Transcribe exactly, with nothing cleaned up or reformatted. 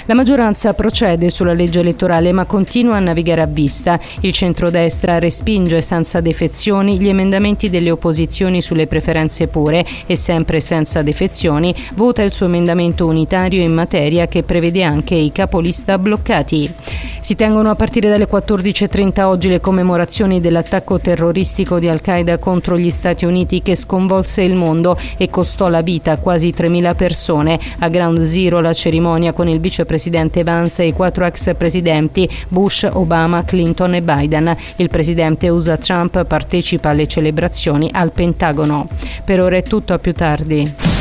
La maggioranza procede sulla legge elettorale ma continua a navigare a vista. Il centrodestra respinge senza defezioni gli emendamenti delle opposizioni sulle preferenze pure e sempre senza defezioni vota il suo emendamento unitario in materia che prevede anche i capolista bloccati. Si tengono a partire dalle quattordici e trenta oggi le commemorazioni dell'attacco terroristico di Al-Qaeda contro gli Stati Uniti che sconvolse il mondo e costò la vita a quasi tremila persone. A Ground Zero la cerimonia con il vicepresidente Vance e i quattro ex presidenti Bush, Obama, Clinton e Biden. Il presidente U S A Trump partecipa alle celebrazioni al Pentagono. Per ora è tutto, a più tardi.